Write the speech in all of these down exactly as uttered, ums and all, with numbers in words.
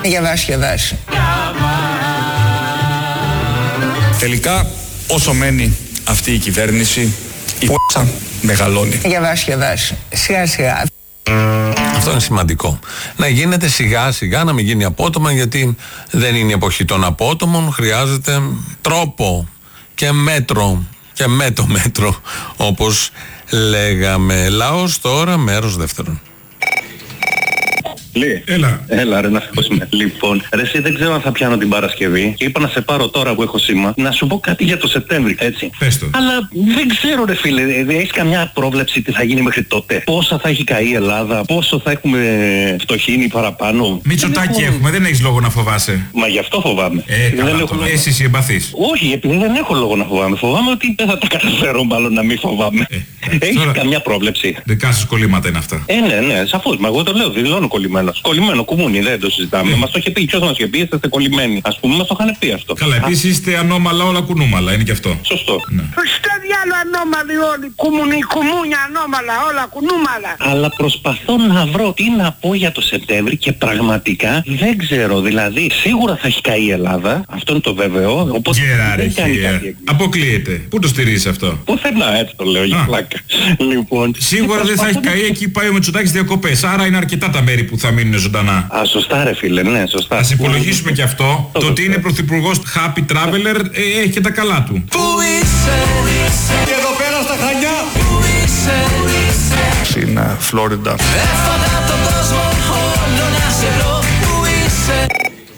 Για βάση και βάση. Τελικά, όσο μένει αυτή η κυβέρνηση, η π***α μεγαλώνει. Για βάση και βάση. Σιγά σιγά. Αυτό είναι σημαντικό. Να γίνεται σιγά σιγά, να μην γίνει απότομα, γιατί δεν είναι η εποχή των απότομων. Χρειάζεται τρόπο και μέτρο και με το μέτρο, όπως λέγαμε. Λαός τώρα, μέρος δεύτερον. Λί. Έλα. Έλα, ρε, να χώσουμε. Λοιπόν, ρε, εσύ δεν ξέρω αν θα πιάνω την Παρασκευή και είπα να σε πάρω τώρα που έχω σήμα να σου πω κάτι για το Σεπτέμβρη, έτσι. Πες το. Αλλά δεν ξέρω, ρε φίλε, έχεις καμιά πρόβλεψη τι θα γίνει μέχρι τότε? Πόσα θα έχει καεί η Ελλάδα, πόσο θα έχουμε φτωχύνει παραπάνω? Μητσοτάκη έχω... έχουμε, δεν έχεις λόγο να φοβάσαι. Μα γι' αυτό φοβάμαι. Ε, καλά, δεν έχω... έχω... εσύ είσαι εμπαθής. Όχι, επειδή δεν έχω λόγο να φοβάμαι. Φοβάμαι ότι δεν θα τα καταφέρω, μάλλον να μην φοβάμαι. Ε, έχεις τώρα... καμιά πρόβλεψη? Δικά σας κολλήματα είναι αυτά. Ε, ναι, ναι, σαφώς. Μα εγώ το λέω, δηλώνω κολλημένος. Κολλημένο, κουμούνι, δεν το συζητάμε. Mm. Μας το είχε πει, ποιος μας είχε πει, είστε κολλημένοι. Ας πούμε, μας το είχαν πει αυτό. Καλά, επίσης είστε ανώμαλα, όλα κουνούμαλα, είναι και αυτό. Σωστό. Ναι. Στο διάλογο ανώμαλοι όλοι. Κουμουνι, κουμούνια ανώμαλα, όλα κουνούμαλα. Αλλά προσπαθώ να βρω τι να πω για το Σεπτέμβρη και πραγματικά δεν ξέρω. Δηλαδή, σίγουρα θα έχει καεί η Ελλάδα, αυτό είναι το βέβαιο. Οπότε Γερά, δεν κάνει ρε, κάτι. αποκλείεται. Πού το στηρίζεις αυτό? Πουθενά, έτσι το λέω για πλάκα. Λοιπόν, σίγουρα δεν θα έχει καεί, εκεί πάει ο Μητσοτάκης διακοπές. Άρα είναι αρκετά τα μέρη που θα μείνουν ζωντανά. Α, σωστά ρε φίλε, ναι, σωστά. Ας υπολογίσουμε και αυτό. Το ότι είναι πρωθυπουργός happy traveler ε, έχει και τα καλά του. Πού είσαι, και εδώ πέρα στα Χανιά. Πού είσαι, Είναι Φλόριντα. έφαγα τον κόσμο όλο να σε βρω. Πού είσαι.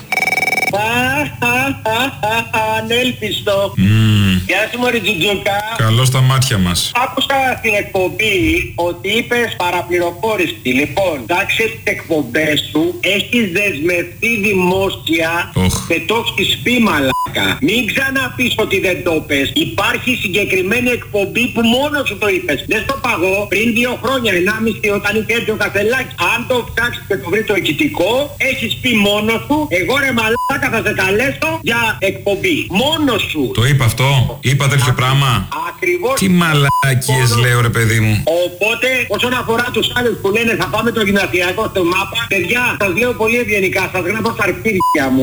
Ανέλπιστο. Γεια σου μωρή Τζουτζούκα. Καλό στα μάτια μας. Άκουσα στην εκπομπή ότι είπες παραπληροφόρηση. Λοιπόν, τάξε τις εκπομπές σου. Έχεις δεσμευτεί δημόσια Οχ. και το έχεις πει μαλάκα. Μην ξαναπείς ότι δεν το πες. Υπάρχει συγκεκριμένη εκπομπή που μόνο σου το είπες. Δεν στο παγώ πριν δύο χρόνια, ενάμιση όταν είχε έρθει ο Κασελάκης. Αν το φτιάξεις και το βρει το ηχητικό, έχεις πει μόνο σου. Εγώ ρε μαλάκα θα σε καλέσω για εκπομπή. Μόνο σου. Το είπα αυτό. Είπα τέτοιο πράγμα. Ακριβώς. Τι μαλακίες λέω ρε παιδί μου. Οπότε, όσον αφορά τους άλλους που λένε θα πάμε το γυμνασιακό στο μάπα, παιδιά, σας λέω πολύ ευγενικά, σας γράφω στα αρχίδια μου.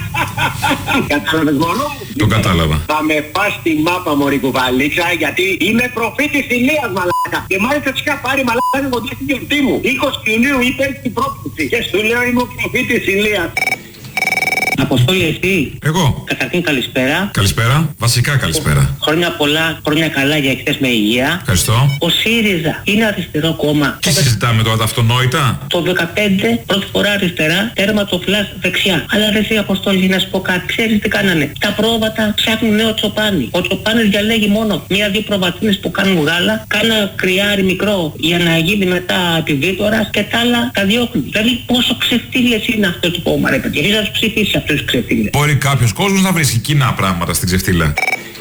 Κατάλαβες μόνο? Το κατάλαβα. Θα με πας στη μάπα μωρή κουβαλίτσα, γιατί είμαι προφήτης ηλίας μαλάκα. Και μάλιστα τους είχα πάρει μαλάκα κοντά στην γιορτή μου. είκοσι Ιουνίου είπε την πρόκληση. Και σου λέω είμαι ο προφήτης ηλίας. Αποστόλη, εσύ. Εγώ. Καταρχήν καλησπέρα. Καλησπέρα. Βασικά καλησπέρα. Χρόνια πολλά, χρόνια καλά για εχθές με υγεία. Ευχαριστώ. Ο ΣΥΡΙΖΑ είναι αριστερό κόμμα. Τι συζητάμε τώρα, τα αυτονόητα? Το δεκαπέντε πρώτη φορά αριστερά, τέρμα το φλας δεξιά. Αλλά δεν εσύ Αποστόλη, να σου πω κάτι. Ξέρεις τι κάνανε? Τα πρόβατα ψάχνουν νέο τσοπάνι. Ο τσοπάνης διαλέγει μόνο μία-δύο προβατίνες που κάνουν γάλα, κάνα κρυάρι μικρό για να γίνει μετά επιβίτορας και τα άλλα τα διώχνει. Δηλαδή πόσο ξεφτύλες είναι αυτό το κόμμα, ρε παιδιά. Γιατί θα τους ψηφίσει αυτούς τους ξεφτύλες. Μπορεί κάποιος κόσμος να βρίσκει κοινά πράγματα στην ξεφτύλα.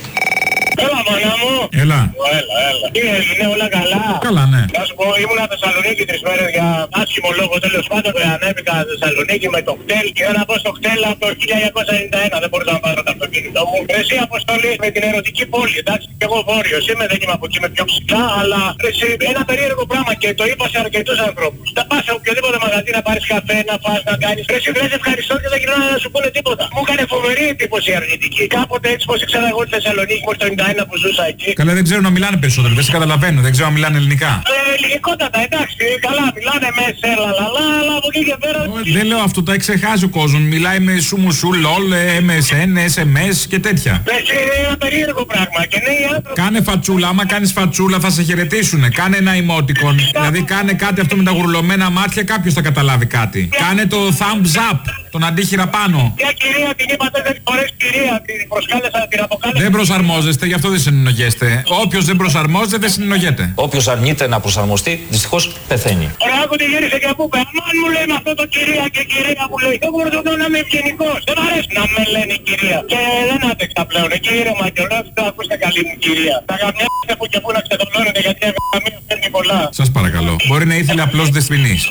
Έλα μάνα μου. Έλα. Έλα, έλα. Τι έγινε, όλα καλά? Καλά, ναι. Να σου πω, ήμουνα Θεσσαλονίκη τρεις μέρες για άσχημο λόγο, τέλος πάντων και ανέβηκα Θεσσαλονίκη με το κτέλ και να πάω στο κτέλ από το χίλια εννιακόσια ενενήντα ένα, δεν μπορούσα να πάρω το αυτοκίνητο μου. Εσύ Αποστολή με την ερωτική πόλη, εντάξει, και εγώ βόρειος είμαι, δεν είμαι από εκεί με πιο ψηλά, αλλά εσύ, ένα περίεργο πράγμα και το είπα σε αρκετούς ανθρώπους. Θα πας σε οποιοδήποτε μαγαζί να πάρεις καφέ, να φας, να κάνεις. Εσύ βρες ευχαριστώ και δεν γυρνάνε να σου πούνε τίποτα. Μου έκανε φοβερή εντύπωση αρνητική. Κάποτε έτσι πως ήξερα εγώ τη Θεσσαλονίκη μου στο ενενήντα ένα που ζούσα εκεί. Καλά, δεν ξέρω να μιλάνε περισσότερο, δεν σε καταλαβαίνω, δεν ξέρω να μιλάνε ελληνικά. Ε, ελληνικότατα, εντάξει, καλά, μιλάνε με σελαλαλά, αλλά από εκεί και πέρα. Δεν λέω αυτό, τα ξεχάζει ο κόσμος. Μιλάει με σου μου σου, λολ, εμ ες εν, ες εμ ες και τέτοια. Έτσι είναι ένα περίεργο πράγμα και νέοι άνθρωποι. Κάνε φατσούλα, άμα κάνεις φατσούλα θα σε χαιρετήσουνε. Κάνε ένα emoticon. Δηλαδή κάνε κάτι αυτό με τα γουρλωμένα μάτια, κάποιος θα καταλάβει κάτι. Κάνε το thumbs up, τον αντίχειρα πάνω. Μια κυρία την είπατε δεν φορές κυρία, την προσκάλεσα, την αποκάλεσα. Δεν προσαρμόζεστε, γι' αυτό δεν συνεννογέστε. Όποιος δεν προσαρμόζεται δεν συνεννογέται. Όποιος αρνείται να προσαρμοστεί, δυστυχώς πεθαίνει. Ωραία, άκου τι γύρισε και από πέρα. Αν μου λέει με αυτό το κυρία και κυρία μου λέει, εγώ μπορώ να είμαι ευγενικός. Δεν μ' αρέσει να με λένε κυρία. Και δεν άντεξα πλέον. Εκεί ήρεμα και όλα αυτά, ακούστε καλή μου κυρία. Τα γαμιάστε που και που να ξεδολώνετε γιατί η γαμία φέρνει πολλά. Σας παρακαλώ. Μπορεί να ήθελε απλώς δεσποινής.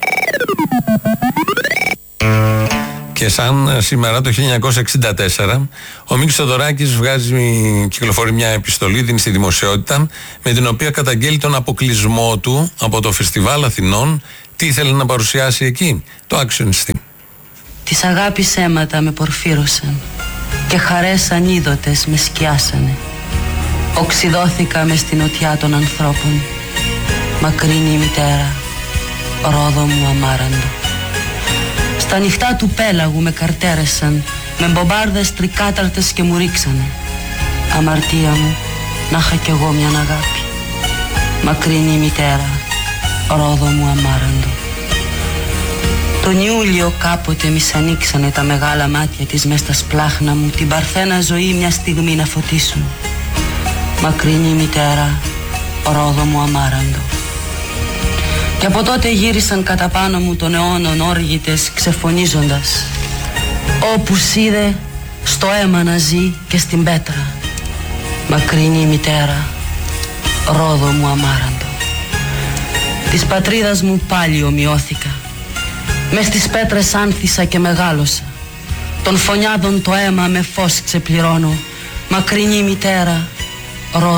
Και σαν σήμερα το χίλια εννιακόσια εξήντα τέσσερα ο Μίκης Θοδωράκης βγάζει, κυκλοφορεί μια επιστολή, δίνει στη δημοσιότητα, με την οποία καταγγέλει τον αποκλεισμό του από το Φεστιβάλ Αθηνών. Τι ήθελε να παρουσιάσει εκεί? Το Action Steam. Της αγάπης αίματα με πορφύρωσαν και χαρές ανίδωτες με σκιάσανε. Οξυδώθηκα μες στην οτιά των ανθρώπων. Μακρινή μητέρα, ρόδο μου αμάραντο. Στα νυχτά του πέλαγου με καρτέρεσαν, με μπομπάρδες τρικάταρτες και μου ρίξανε. Αμαρτία μου, να είχα κι εγώ μιαν αγάπη. Μακρινή μητέρα, ρόδο μου αμάραντο. Τον Ιούλιο κάποτε μη σ' ανοίξανε τα μεγάλα μάτια της μες στα σπλάχνα μου, την παρθένα ζωή μια στιγμή να φωτίσουν. Μακρινή μητέρα, ρόδο μου αμάραντο. Και από τότε γύρισαν κατά πάνω μου των αιώνων όργητες ξεφωνίζοντας. Όπου σίδε στο αίμα να ζει και στην πέτρα. Μακρινή μητέρα, ρόδο μου αμάραντο. Της πατρίδας μου πάλι ομοιώθηκα. Μες στις πέτρες άνθησα και μεγάλωσα. Των φωνιάδων το αίμα με φως ξεπληρώνω. Μακρινή μητέρα,